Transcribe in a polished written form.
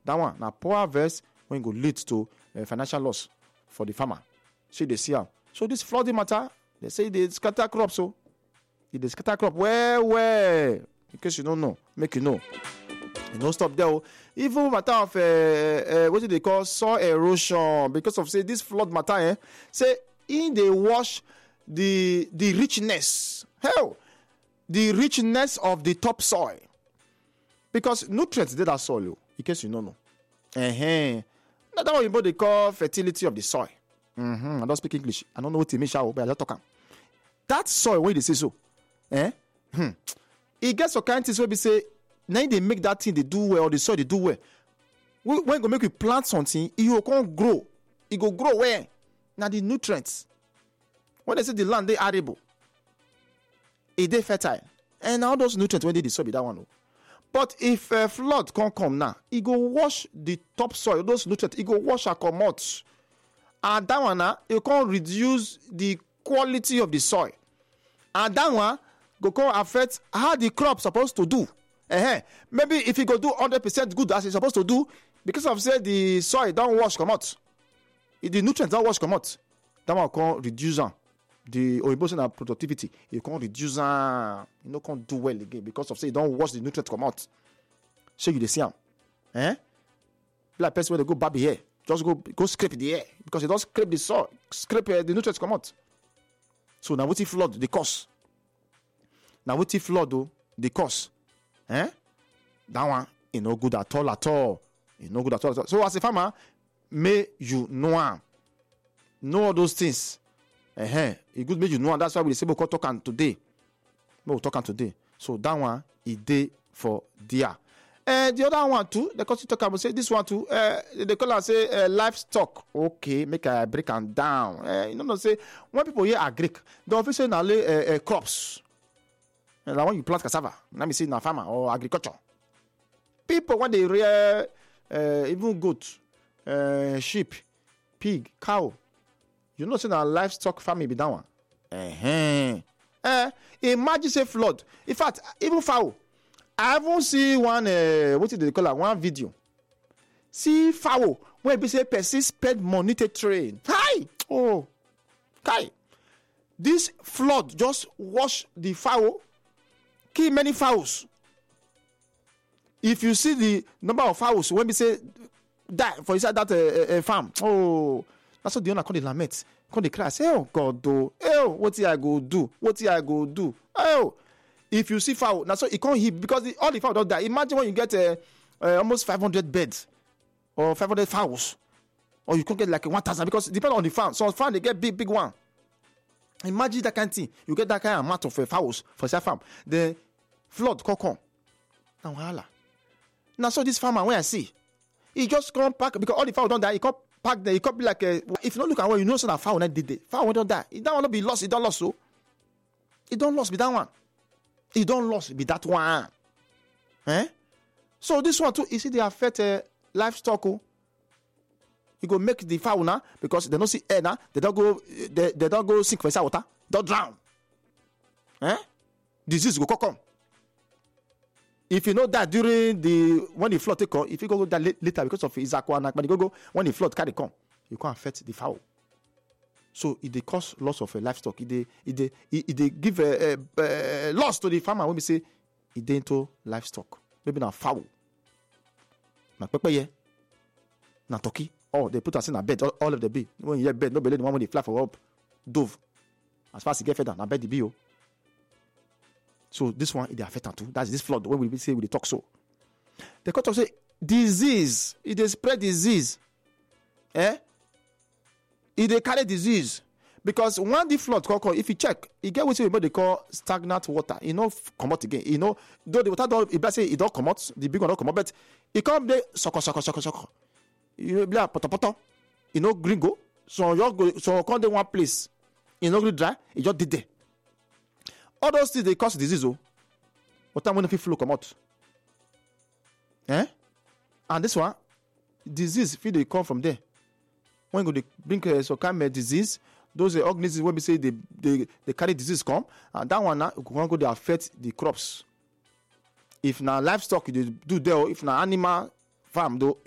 That one, now poor harvest when go lead to financial loss for the farmer. See they see how. So this flooding matter, they say they scatter crops. So they scatter crop where. In case you don't know, make you know. You don't stop there. Even matter of what do they call soil erosion because of say this flood matter. Say in they wash the richness. Hell, the richness of the topsoil. Because nutrients they that soil, in case you don't know. That's what they call fertility of the soil. I don't speak English. I don't know what it means, but I don't talk. That soil, where they say so. It gets some kind of things where we say, now they make that thing they do well, or the soil they do well. When you make you plant something, it will come grow. It will grow where? Now the nutrients. When they say the land they arable, it they fertile. And all those nutrients when they the soil be that one. But if a flood can't come now, it go wash the topsoil, those nutrients, it go wash and come out. And that one now, it can't reduce the quality of the soil. And that one go come affect how the crop supposed to do. Maybe if it go do 100% good as it's supposed to do, because of say the soil don't wash come out, the nutrients don't wash come out, that one can reduce the emotional productivity. You can't reduce you can't do well again because of say you don't wash the nutrients come out. So you see like person where they go baby here, just go scrape the air because you don't scrape the soil, scrape the nutrients come out. So now what if flood the cause? Now what if flood though the cause? That one is no good at all. It's no good at all. So as a farmer, may you know all those things. It's good make you know, and that's why we say we talk on today. We'll talk on today. So that one is there for there. The other one too, they talk about say this one too. They call it say livestock. Okay, make a break and down. You know, say when people hear agric, they often say now crops. And when you plant cassava, let me say na farmer or agriculture. People when they rear even goat, sheep, pig, cow. You know, say na livestock farming be that one. Imagine say flood. In fact, even fowl. I haven't seen one. What did they call it? One video. See fowl when we say person spend money to train. Hi, kai. This flood just wash the fowl, kill many fowls. If you see the number of fowls when we say die for inside that farm, that's what the owner call the lament. Call the cry, say, oh God, what I go do? What I go do? If you see fowl, now so it can't hit because all the fowl don't die. Imagine when you get almost 500 beds or 500 fowls, or you can get like 1,000 because it depends on the farm. So farm they get big one. Imagine that kind of thing. You get that kind of amount of fowls for that farm. The flood can come. Now voila. Now so this farmer when I see, he just come pack because all the fowl don't die. He come pack there. He come be like if you don't look at what you know, so that fowl not did it. Fowl don't die. It don't want to be lost. It don't lost so. It don't lost be that one. It don't lost be that one. So this one too, you see they affect livestock. You go make the fowl now because they don't see air now. They don't go sink for inside water. Don't drown. Disease go come. If you know that during when the flood take come, if you go that later because of his aqua, but you go when the flood carry come, you can't affect the fowl. So it cause loss of livestock. It give a loss to the farmer when we say it into livestock. Maybe now fowl, na pepper, na turkey. Oh, they put us in a bed. All of the bee. When you get bed, nobody the one when they fly for up. Dove. As far as you get fed, na bed the bee. So this one it affect too. That's this flood. When we say we talk so, they talk say disease. It is spread disease. It carry disease because when the flood come, if you check, you get what they call stagnant water. Come out again. Though the water don't, if I say it don't come out, the big one don't come out, but it come there sucker. Be like poto. Green go. So you go. So come there one place. Green dry. It just did there. All those things they cause disease. What time when the flow come out? And this one, disease feel they come from there. When go they bring some kind of disease, those organisms when we say they carry disease come, and that one now go they affect the crops. If now livestock they do there, if now animal farm though,